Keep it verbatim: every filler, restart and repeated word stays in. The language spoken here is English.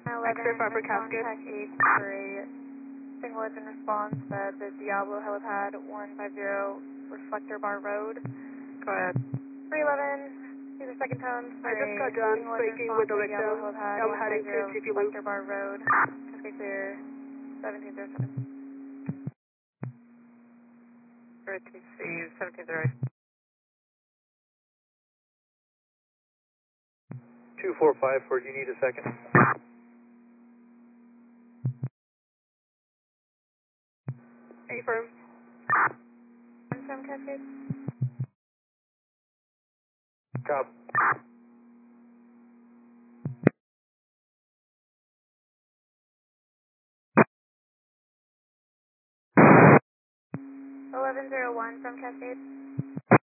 Extra five for Cascade. Contact eight for a single engine response at the Diablo helipad one five zero Reflector Bar Road. Go ahead. three eleven, to the second tone for I just a got done single engine speaking response with the at Diablo victim. helipad I'm one five heading to zero T P Loop. Reflector Bar Road. Cascade clear seventeen zero seven. For T C seventeen zero eight. two four five four, do you need a second? Affirm. Confirm Cascade. Cop. eleven zero one from Cascade.